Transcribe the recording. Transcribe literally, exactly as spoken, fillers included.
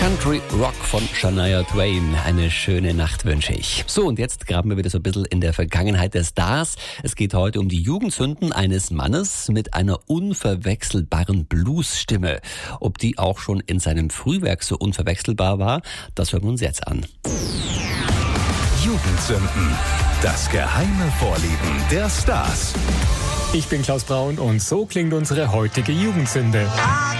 Country Rock von Shania Twain. Eine schöne Nacht wünsche ich. So, und jetzt graben wir wieder so ein bisschen in der Vergangenheit der Stars. Es geht heute um die Jugendsünden eines Mannes mit einer unverwechselbaren Bluesstimme. Ob die auch schon in seinem Frühwerk so unverwechselbar war, das hören wir uns jetzt an. Jugendsünden. Das geheime Vorlieben der Stars. Ich bin Klaus Braun und so klingt unsere heutige Jugendsünde.